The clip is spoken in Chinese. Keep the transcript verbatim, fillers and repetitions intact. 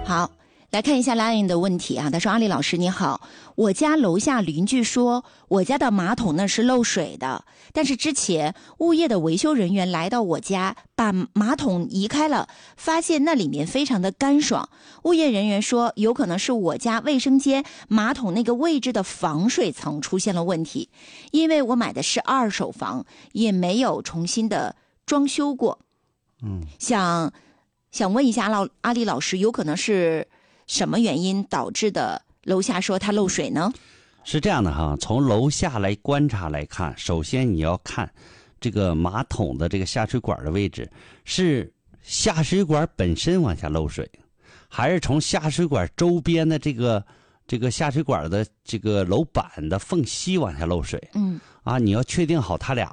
好，来看一下拉印的问题啊。他说：阿里老师你好，我家楼下邻居说我家的马桶呢是漏水的，但是之前物业的维修人员来到我家把马桶移开了，发现那里面非常的干爽。物业人员说有可能是我家卫生间马桶那个位置的防水层出现了问题，因为我买的是二手房，也没有重新的装修过。 嗯， 想想问一下老阿里老师，有可能是什么原因导致的楼下说它漏水呢？ 是这样的哈，从楼下来观察来看，首先你要看这个马桶的这个下水管的位置，是下水管本身往下漏水，还是从下水管周边的这个这个下水管的这个楼板的缝隙往下漏水？ 嗯， 啊，你要确定好它俩